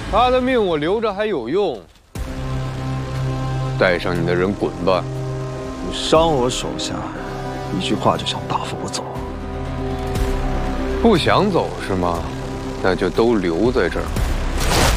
他的命我留着还有用，带上你的人滚吧！ 你伤我手下，一句话就想打发我走？ 不想走是吗？那就都留在这儿。